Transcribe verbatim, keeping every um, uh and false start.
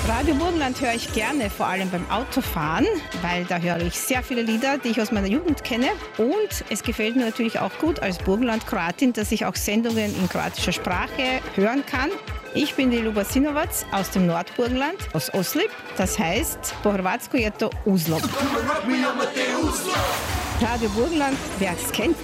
Radio Burgenland höre ich gerne, vor allem beim Autofahren, weil da höre ich sehr viele Lieder, die ich aus meiner Jugend kenne. Und es gefällt mir natürlich auch gut als Burgenland-Kroatin, dass ich auch Sendungen in kroatischer Sprache hören kann. Ich bin die Ljuba Sinovac aus dem Nordburgenland, aus Oslip. Das heißt, po hrvatsko je to Uzlop. Radio Burgenland, wer es kennt,